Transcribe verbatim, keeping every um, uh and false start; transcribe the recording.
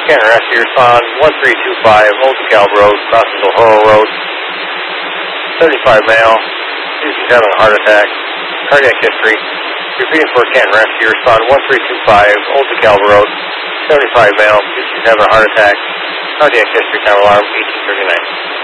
Canton Rescue, respond one three two five, Old DeKalb Road, crossing O'Horo Road. seventy-five male, seems he's having a heart attack. Cardiac history. Repeating for Canton Rescue, respond one three two five, Old DeKalb Road. seventy-five male, seems he's having a heart attack. Cardiac history, time alarm eighteen thirty-nine.